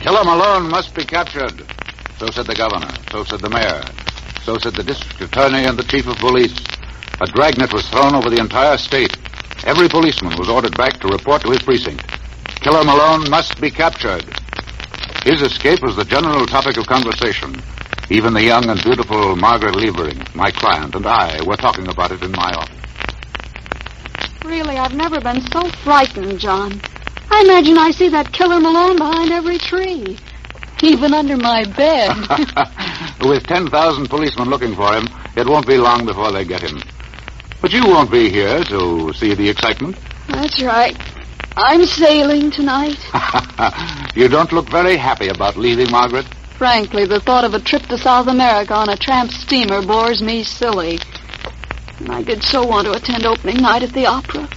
Killer Malone must be captured. So said the governor. So said the mayor. So said the district attorney and the chief of police. A dragnet was thrown over the entire state. Every policeman was ordered back to report to his precinct. Killer Malone must be captured. His escape was the general topic of conversation. Even the young and beautiful Margaret Levering, my client, and I were talking about it in my office. Really, I've never been so frightened, John. I imagine I see that Killer Malone behind every tree. Even under my bed. With 10,000 policemen looking for him, it won't be long before they get him. But you won't be here to see the excitement. That's right. I'm sailing tonight. You don't look very happy about leaving, Margaret. Frankly, the thought of a trip to South America on a tramp steamer bores me silly. And I did so want to attend opening night at the opera.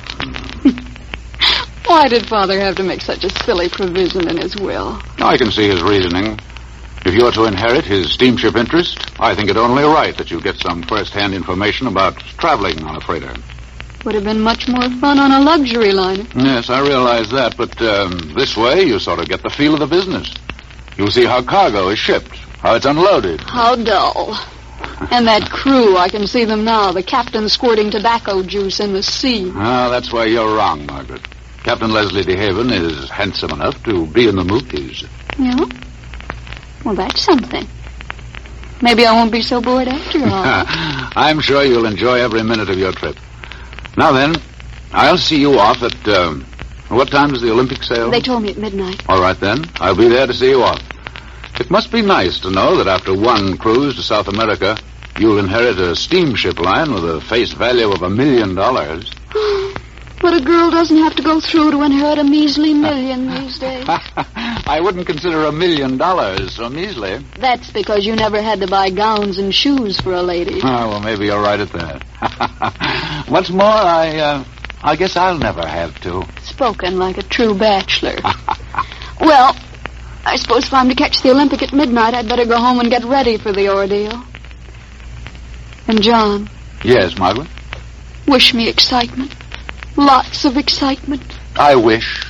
Why did Father have to make such a silly provision in his will? I can see his reasoning. If you're to inherit his steamship interest, I think it only right that you get some first-hand information about traveling on a freighter. Would have been much more fun on a luxury liner. Yes, I realize that, but this way you sort of get the feel of the business. You'll see how cargo is shipped, how it's unloaded. How dull. And that crew, I can see them now, the captain squirting tobacco juice in the sea. Ah, that's why you're wrong, Margaret. Captain Leslie DeHaven is handsome enough to be in the movies. Yeah? Well, that's something. Maybe I won't be so bored after all. I'm sure you'll enjoy every minute of your trip. Now then, I'll see you off at, what time does the Olympic sail? They told me at midnight. All right, then. I'll be there to see you off. It must be nice to know that after one cruise to South America, you'll inherit a steamship line with a face value of $1 million. But a girl doesn't have to go through to inherit a measly million these days. I wouldn't consider $1 million so measly. That's because you never had to buy gowns and shoes for a lady. Oh, well, maybe you're right at that. What's more, I guess I'll never have to. Spoken like a true bachelor. Well, I suppose if I'm to catch the Olympic at midnight, I'd better go home and get ready for the ordeal. And John. Yes, Margaret? Wish me excitement. Lots of excitement. I wish.